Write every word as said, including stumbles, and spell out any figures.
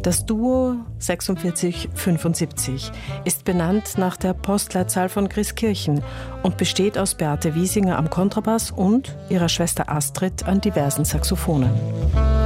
Das Duo sechsundvierzig fünfundsiebzig ist benannt nach der Postleitzahl von Grieskirchen und besteht aus Beate Wiesinger am Kontrabass und ihrer Schwester Astrid an diversen Saxophonen.